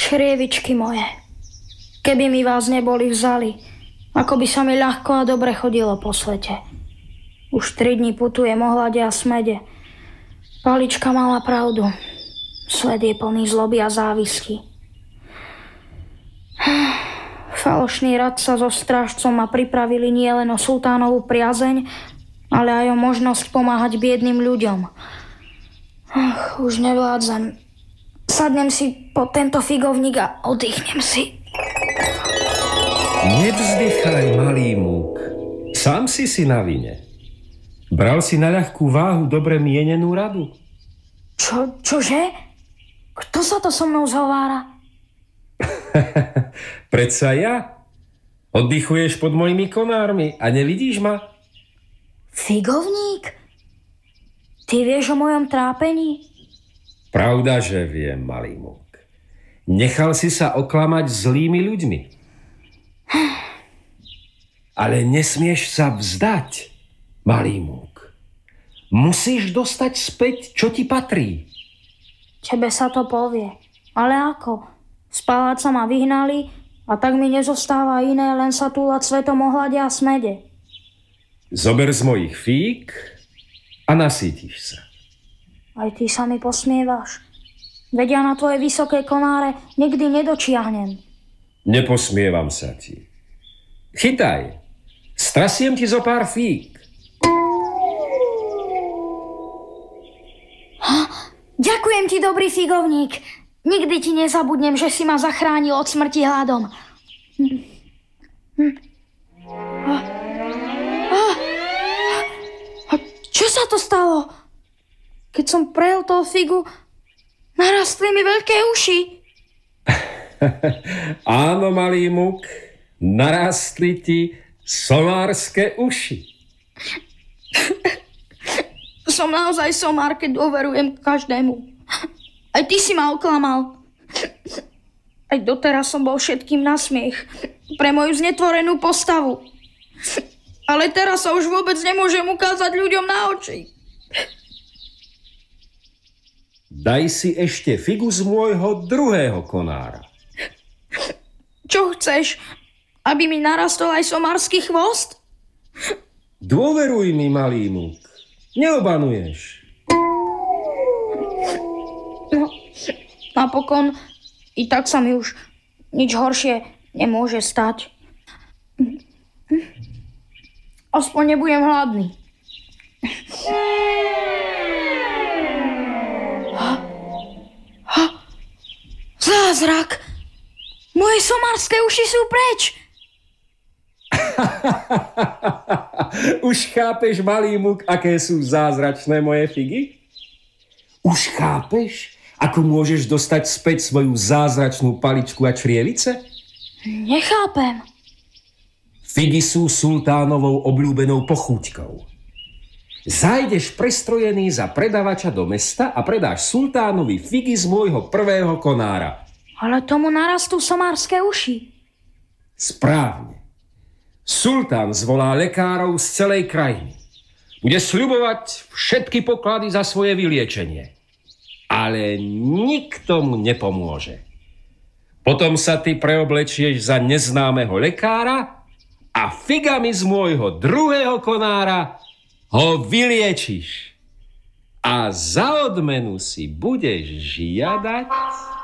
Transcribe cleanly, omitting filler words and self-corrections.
Črievičky moje, keby mi vás neboli vzali, ako by sa mi ľahko a dobre chodilo po svete. Už 3 dní putujem o hlade a smede. Palička mala pravdu. Svet je plný zloby a závisky. Falošný radca so strážcom ma pripravili nielen o sultánovú priazeň, ale aj o možnosť pomáhať biednym ľuďom. Už nevládzem. Sadnem si pod tento figovník a oddychnem si. Nevzdychaj, malý múk. Sám si na vine. Bral si na ľahkú váhu dobre mienenú radu. Čože? Kto sa to so mnou zhovára? Predsa ja? Oddychuješ pod mojimi konármi a nevidíš ma? Figovník? Ty vieš o mojom trápení? Pravda, že viem, malý múk. Nechal si sa oklamať zlými ľuďmi. Ale nesmieš sa vzdať, malý múk. Musíš dostať späť, čo ti patrí. Tebe sa to povie. Ale ako? Z paláca ma vyhnali a tak mi nezostáva iné, len sa túlať svetom o hlade a smede. Zober z mojich fík a nasítiš sa. Aj ty sa mi posmievaš. Veď ja na tvoje vysoké konáre nikdy nedočiahnem. Neposmievam sa ti. Chytaj. Strasiem ti zo pár fík. Ďakujem ti, dobrý figovník. Nikdy ti nezabudnem, že si ma zachránil od smrti hladom. Čo sa to stalo? Keď som prejel toho figu, narastli mi veľké uši. Áno, malý múk, narastli ti somárske uši. Som naozaj somár, keď dôverujem každému. Aj ty si ma oklamal. Aj doteraz som bol všetkým na smiech. Pre moju znetvorenú postavu. Ale teraz sa už vôbec nemôžem ukázať ľuďom na oči. Daj si ešte figu z môjho druhého konára. Čo chceš? Aby mi narastol aj somársky chvost? Dôveruj mi, malý múk. Neobanuješ. No, napokon i tak sa mi už nič horšie nemôže stať. Aspoň nebudem hladný. Zázrak! Moje somárske uši sú preč! Už chápeš, malý múk, aké sú zázračné moje figy? Už chápeš, ako môžeš dostať späť svoju zázračnú paličku a črievice? Nechápem. Figy sú sultánovou obľúbenou pochúťkou. Zájdeš prestrojený za predavača do mesta a predáš sultánovi figy z môjho prvého konára. Ale tomu narastú somárske uši. Správne. Sultán zvolá lekárov z celej krajiny. Bude sľubovať všetky poklady za svoje vyliečenie. Ale nikto mu nepomôže. Potom sa ty preoblečieš za neznámeho lekára a figami z môjho druhého konára ho vyliečiš. A za odmenu si budeš žiadať